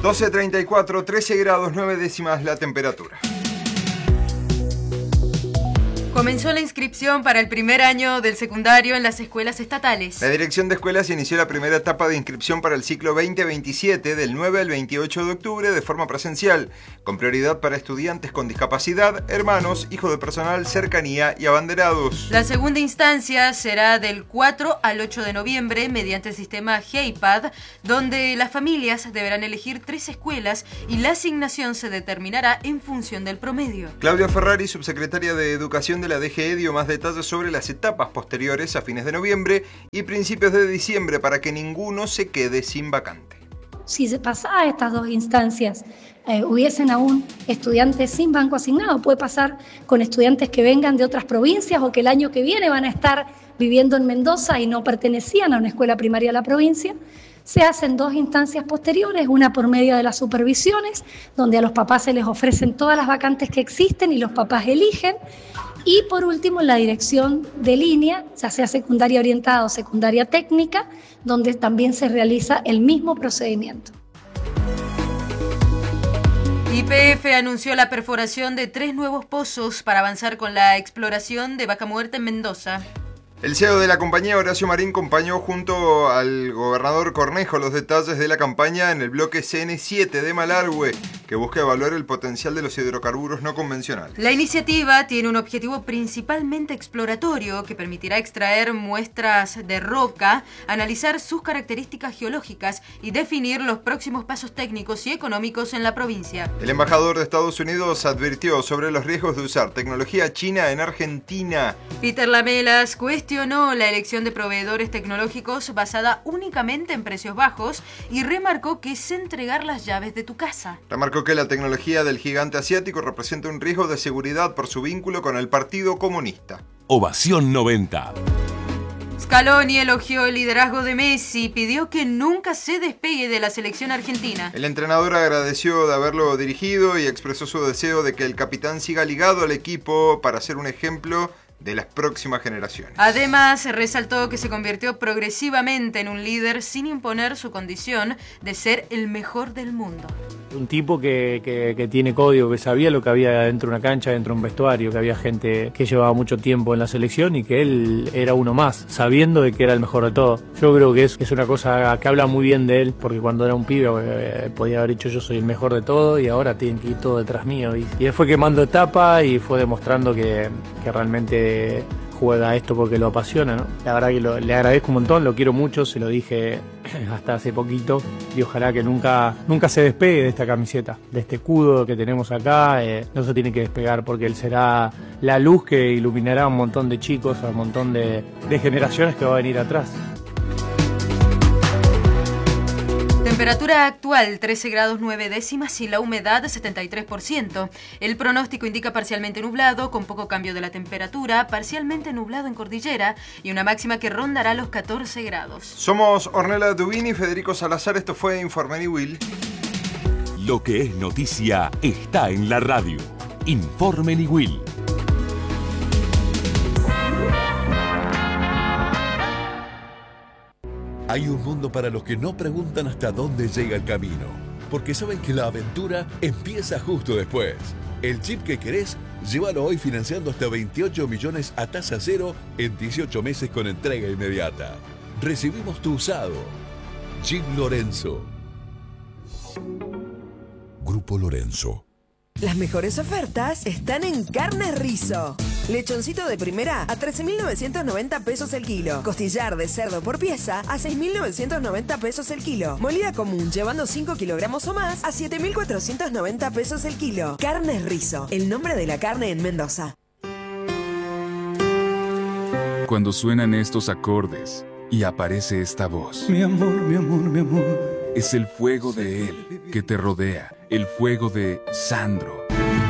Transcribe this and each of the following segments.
12:34, 13 grados 9 décimas la temperatura. Comenzó la inscripción para el primer año del secundario en las escuelas estatales. La Dirección de Escuelas inició la primera etapa de inscripción para el ciclo 2027 del 9 al 28 de octubre de forma presencial, con prioridad para estudiantes con discapacidad, hermanos, hijos de personal, cercanía y abanderados. La segunda instancia será del 4 al 8 de noviembre mediante el sistema HeyPad, donde las familias deberán elegir 3 escuelas y la asignación se determinará en función del promedio. Claudia Ferrari, subsecretaria de Educación de la DGE, dio más detalles sobre las etapas posteriores a fines de noviembre y principios de diciembre para que ninguno se quede sin vacante. Si se pasaba estas 2 instancias, hubiesen aún estudiantes sin banco asignado. Puede pasar con estudiantes que vengan de otras provincias o que el año que viene van a estar viviendo en Mendoza y no pertenecían a una escuela primaria de la provincia. Se hacen 2 instancias posteriores, una por medio de las supervisiones, donde a los papás se les ofrecen todas las vacantes que existen y los papás eligen. Y por último, en la dirección de línea, ya sea secundaria orientada o secundaria técnica, donde también se realiza el mismo procedimiento. YPF anunció la perforación de 3 nuevos pozos para avanzar con la exploración de Vaca Muerta en Mendoza. El CEO de la compañía, Horacio Marín, acompañó junto al gobernador Cornejo los detalles de la campaña en el bloque CN7 de Malargüe, que busca evaluar el potencial de los hidrocarburos no convencionales. La iniciativa tiene un objetivo principalmente exploratorio que permitirá extraer muestras de roca, analizar sus características geológicas y definir los próximos pasos técnicos y económicos en la provincia. El embajador de Estados Unidos advirtió sobre los riesgos de usar tecnología china en Argentina. Peter Lamelas cuestionó la elección de proveedores tecnológicos basada únicamente en precios bajos y remarcó que es entregar las llaves de tu casa. Remarcó que la tecnología del gigante asiático representa un riesgo de seguridad por su vínculo con el Partido Comunista. Ovación 90. Scaloni elogió el liderazgo de Messi y pidió que nunca se despegue de la selección argentina. El entrenador agradeció de haberlo dirigido y expresó su deseo de que el capitán siga ligado al equipo para ser un ejemplo de las próximas generaciones. Además, resaltó que se convirtió progresivamente en un líder sin imponer su condición de ser el mejor del mundo. Un tipo que tiene código, que sabía lo que había dentro de una cancha, dentro de un vestuario, que había gente que llevaba mucho tiempo en la selección y que él era uno más, sabiendo de que era el mejor de todo. Yo creo que es una cosa que habla muy bien de él, porque cuando era un pibe podía haber dicho yo soy el mejor de todo y ahora tienen que ir todo detrás mío. Y él fue quemando etapa y fue demostrando que realmente juega esto porque lo apasiona, ¿no? La verdad que le agradezco un montón, lo quiero mucho, se lo dije hasta hace poquito y ojalá que nunca se despegue de esta camiseta, de este escudo que tenemos acá, no se tiene que despegar porque él será la luz que iluminará a un montón de chicos, a un montón de generaciones que va a venir atrás. Temperatura actual 13 grados 9 décimas y la humedad 73%. El pronóstico indica parcialmente nublado, con poco cambio de la temperatura, parcialmente nublado en cordillera y una máxima que rondará los 14 grados. Somos Ornella Dubini y Federico Salazar, esto fue Informe Niwil. Lo que es noticia está en la radio. Informe Niwil. Hay un mundo para los que no preguntan hasta dónde llega el camino, porque saben que la aventura empieza justo después. El chip que querés, llévalo hoy financiando hasta 28 millones a tasa cero en 18 meses con entrega inmediata. Recibimos tu usado. Chip Lorenzo. Grupo Lorenzo. Las mejores ofertas están en Carnes Rizo. Lechoncito de primera a 13.990 pesos el kilo. Costillar de cerdo por pieza a 6.990 pesos el kilo. Molida común llevando 5 kilogramos o más a 7.490 pesos el kilo. Carnes Rizo, el nombre de la carne en Mendoza. Cuando suenan estos acordes y aparece esta voz. Mi amor, mi amor, mi amor. Es el fuego de él que te rodea, el fuego de Sandro.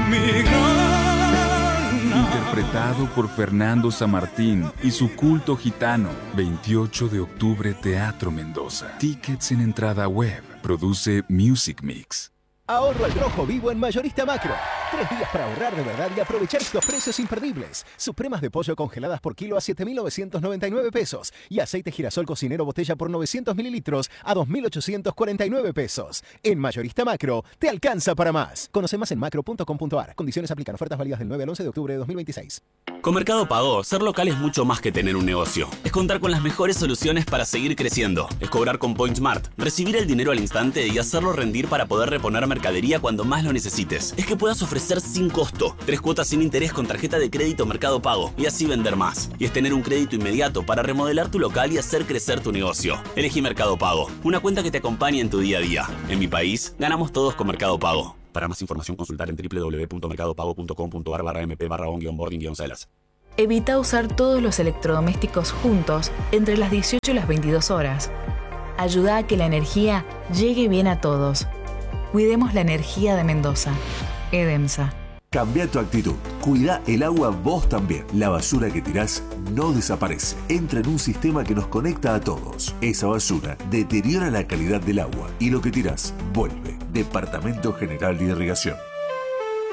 Interpretado por Fernando Samartín y su culto gitano. 28 de octubre, Teatro Mendoza. Tickets en entrada web. Produce Music Mix. Ahorro al rojo vivo en Mayorista Macro. 3 días para ahorrar de verdad y aprovechar estos precios imperdibles. Supremas de pollo congeladas por kilo a 7.999 pesos y aceite girasol cocinero botella por 900 mililitros a 2.849 pesos. En Mayorista Macro, te alcanza para más. Conoce más en macro.com.ar. Condiciones aplican. Ofertas válidas del 9 al 11 de octubre de 2026. Con Mercado Pago, ser local es mucho más que tener un negocio. Es contar con las mejores soluciones para seguir creciendo. Es cobrar con PointSmart, recibir el dinero al instante y hacerlo rendir para poder reponer mercadería cuando más lo necesites. Es que puedas ofrecer sin costo 3 cuotas sin interés con tarjeta de crédito Mercado Pago y así vender más. Y es tener un crédito inmediato para remodelar tu local y hacer crecer tu negocio. Elegí Mercado Pago, una cuenta que te acompañe en tu día a día. En mi país, ganamos todos con Mercado Pago. Para más información, consultar en www.mercadopago.com.ar/mp/on-boarding-salas. Evita usar todos los electrodomésticos juntos entre las 18 y las 22 horas. Ayuda a que la energía llegue bien a todos. Cuidemos la energía de Mendoza. EDEMSA. Cambia tu actitud. Cuida el agua vos también. La basura que tirás no desaparece. Entra en un sistema que nos conecta a todos. Esa basura deteriora la calidad del agua y lo que tirás vuelve. Departamento General de Irrigación.